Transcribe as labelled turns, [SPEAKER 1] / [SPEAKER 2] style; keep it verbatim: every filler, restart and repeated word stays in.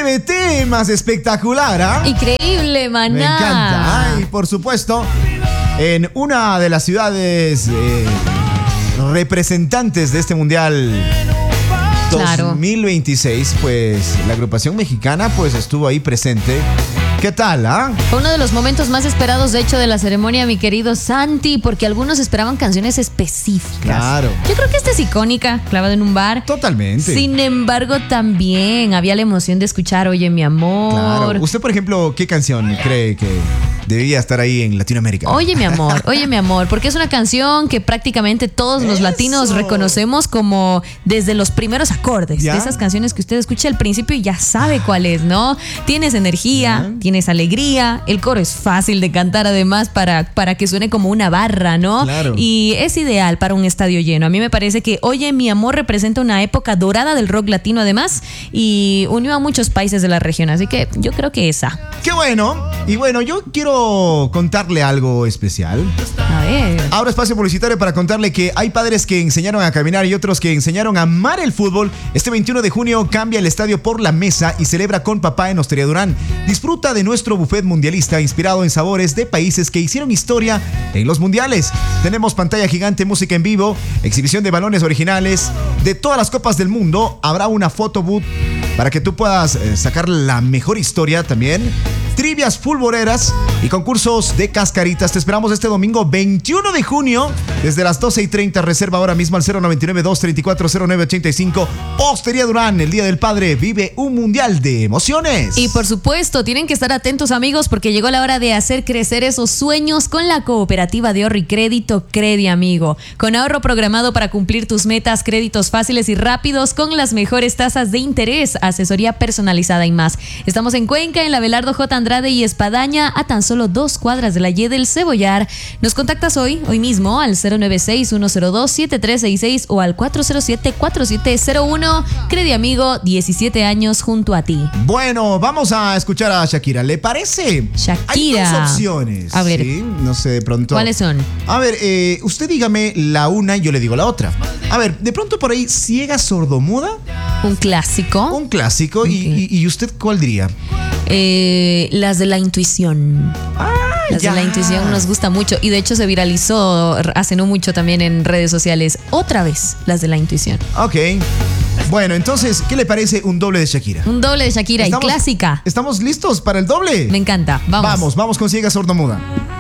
[SPEAKER 1] Llévete temas, espectacular, ¿ah? ¿eh?
[SPEAKER 2] Increíble, maná.
[SPEAKER 1] Me encanta. Y por supuesto, en una de las ciudades eh, representantes de este mundial
[SPEAKER 2] claro.
[SPEAKER 1] dos mil veintiséis, pues la agrupación mexicana pues estuvo ahí presente. ¿Qué tal, ah?
[SPEAKER 2] Fue uno de los momentos más esperados, de hecho, de la ceremonia, mi querido Santi, porque algunos esperaban canciones específicas.
[SPEAKER 1] Claro.
[SPEAKER 2] Yo creo que esta es icónica, clavada en un bar.
[SPEAKER 1] Totalmente.
[SPEAKER 2] Sin embargo, también había la emoción de escuchar Oye, mi amor.
[SPEAKER 1] Claro. Usted, por ejemplo, ¿qué canción cree que debía estar ahí en Latinoamérica?
[SPEAKER 2] Oye, mi amor, oye, mi amor, porque es una canción que prácticamente todos los
[SPEAKER 1] Eso.
[SPEAKER 2] latinos reconocemos como desde los primeros acordes.
[SPEAKER 1] ¿Ya?
[SPEAKER 2] De esas canciones que usted escucha al principio y ya sabe cuál es, ¿no? Tienes energía,
[SPEAKER 1] ¿Ya?
[SPEAKER 2] tienes alegría, el coro es fácil de cantar además para, para que suene como una barra, ¿no?
[SPEAKER 1] Claro.
[SPEAKER 2] Y es ideal para un estadio lleno. A mí me parece que Oye, mi amor representa una época dorada del rock latino además y unió a muchos países de la región, así que yo creo que esa.
[SPEAKER 1] ¡Qué bueno! Y bueno, yo quiero contarle algo especial.
[SPEAKER 2] A ver.
[SPEAKER 1] Ahora espacio publicitario para contarle que hay padres que enseñaron a caminar y otros que enseñaron a amar el fútbol. Este veintiuno de junio cambia el estadio por la mesa y celebra con papá en Hostería Durán. Disfruta de nuestro buffet mundialista inspirado en sabores de países que hicieron historia en los mundiales. Tenemos pantalla gigante, música en vivo, exhibición de balones originales de todas las copas del mundo. Habrá una photo booth para que tú puedas eh, sacar la mejor historia también. Trivias fulboreras y concursos de cascaritas. Te esperamos este domingo veintiuno de junio desde las doce y treinta. Reserva ahora mismo al cero noventa y nueve, dos treinta y cuatro, cero nueve ochenta y cinco. Hostería Durán, el Día del Padre vive un mundial de emociones.
[SPEAKER 2] Y por supuesto, tienen que estar atentos, amigos, porque llegó la hora de hacer crecer esos sueños con la cooperativa de ahorro y crédito Credi Amigo. Con ahorro programado para cumplir tus metas, créditos fáciles y rápidos con las mejores tasas de interés, asesoría personalizada y más. Estamos en Cuenca, en la Abelardo J. Andrade y Espadaña, a tan solo dos cuadras de la Y del Cebollar. Nos contactas hoy, hoy mismo, al cero nueve seis, uno cero dos, siete tres seis seis o al cuatro cero siete, cuatro siete cero uno. Credi Amigo, diecisiete años junto a ti.
[SPEAKER 1] Bueno, vamos a escuchar a Shakira. ¿Le parece?
[SPEAKER 2] Shakira.
[SPEAKER 1] Hay dos opciones.
[SPEAKER 2] A ver.
[SPEAKER 1] ¿Sí? No sé, de pronto.
[SPEAKER 2] ¿Cuáles son?
[SPEAKER 1] A ver, eh, usted dígame la una y yo le digo la otra. A ver, de pronto por ahí, ciega sordomuda.
[SPEAKER 2] Un clásico.
[SPEAKER 1] Un clásico.
[SPEAKER 2] Okay.
[SPEAKER 1] Y, y, ¿Y usted cuál diría?
[SPEAKER 2] Eh, las de la intuición.
[SPEAKER 1] Ah,
[SPEAKER 2] Las
[SPEAKER 1] ya.
[SPEAKER 2] de la intuición nos gusta mucho y de hecho se viralizó hace no mucho también en redes sociales. Otra vez, las de la intuición.
[SPEAKER 1] Ok. Bueno, entonces, ¿qué le parece un doble de Shakira?
[SPEAKER 2] Un doble de Shakira y clásica.
[SPEAKER 1] ¿Estamos listos para el doble?
[SPEAKER 2] Me encanta. Vamos.
[SPEAKER 1] Vamos, vamos con ciega sordomuda.